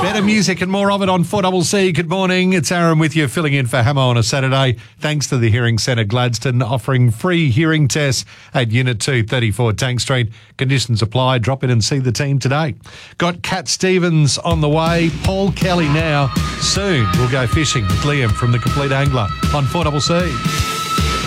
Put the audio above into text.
Better music and more of it on 4CC. Good morning. It's Aaron with you, filling in for Hammer on a Saturday. Thanks to the Hearing Centre Gladstone, offering free hearing tests at Unit 2, 34 Tank Street. Conditions apply. Drop in and see the team today. Got Cat Stevens on the way. Paul Kelly now. Soon we'll go fishing with Liam from The Complete Angler on 4CC.